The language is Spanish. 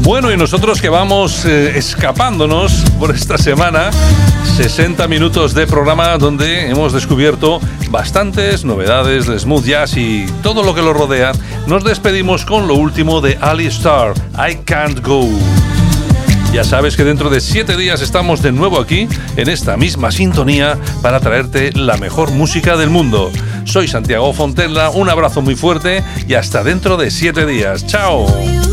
Bueno, y nosotros que vamos escapándonos por esta semana, 60 minutos de programa donde hemos descubierto bastantes novedades de smooth jazz y todo lo que lo rodea. Nos despedimos con lo último de Ali Starr, I Can't Go. Ya sabes que dentro de 7 días estamos de nuevo aquí, en esta misma sintonía, para traerte la mejor música del mundo. Soy Santiago Fontella, un abrazo muy fuerte y hasta dentro de 7 días. ¡Chao!